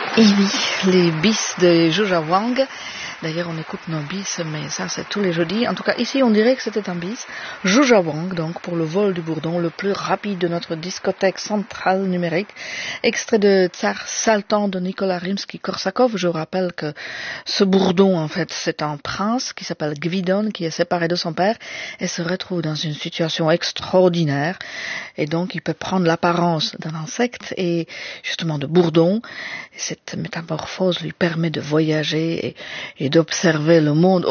Et oui, les bis de Zhuzha Wang. D'ailleurs, on écoute nos bis, mais ça, c'est tous les jeudis. En tout cas, ici, on dirait que c'était un bis. Zhuzha Wang, donc, pour le vol du bourdon, le plus rapide de notre discothèque centrale numérique. Extrait de Tsar Saltan de Nicolas Rimsky-Korsakov. Je rappelle que ce bourdon, en fait, c'est un prince qui s'appelle Gvidon, qui est séparé de son père et se retrouve dans une situation extraordinaire. Et donc, il peut prendre l'apparence d'un insecte et justement de bourdon. Cette métamorphose lui permet de voyager et d'observer le monde